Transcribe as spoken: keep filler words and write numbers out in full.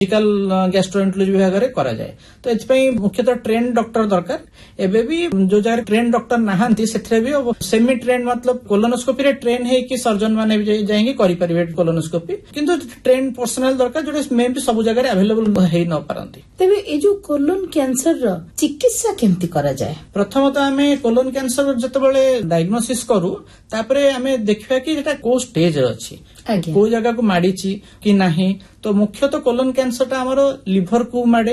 ଗ୍ୟାଷ୍ଟ୍ରୋଏଣ୍ଟରୋଲୋଜି ବିଭାଗରେ କରାଯାଏ। ତ ଏଥିପାଇଁ ମୁଖ୍ୟତଃ ଟ୍ରେନ୍ ଡକ୍ଟର ଦରକାର। ଏବେ ବି ଯୋଉ ଜାଗାରେ ଟ୍ରେନ୍ ଡକ୍ଟର ନାହାନ୍ତି ସେଥିରେ ବି ସେମି ଟ୍ରେନ୍ ମତଲବ କୋଲୋନୋସ୍କୋପିରେ ଟ୍ରେନ୍ ହେଇକି ସର୍ଜନ ମାନେ ଯାଇକି କରିପାରିବେ କୋଲୋନୋସ୍କୋପି, କିନ୍ତୁ ଟ୍ରେନ୍ ପର୍ସନାଲ ଦରକାର ଯୋଉଟା ମେ ବି ସବୁ ଜାଗାରେ ଆଭେଲେବଲ ହେଇ ନ ପାରନ୍ତି। ତେବେ ଏ ଯୋଉ କୋଲୋନ କ୍ୟାନ୍ସରର ଚିକିତ୍ସା କେମିତି କରାଯାଏ? ପ୍ରଥମତଃ ଆମେ କୋଲୋନ କ୍ୟାନ୍ସର ଯେତେବେଳେ ଡାଇଗ୍ନୋସିସ୍ କରୁ ତାପରେ ଆମେ ଦେଖିବା କି ସେଟା କୋଉ ଷ୍ଟେଜରେ ଅଛି, କୋଉ ଜାଗାକୁ ମାଡିଛି କି ନାହିଁ। ତ ମୁଖ୍ୟତଃ କୋଲୋନ କ୍ୟାନ୍ସରଟା ଆମର ଲିଭରକୁ ମାଡେ,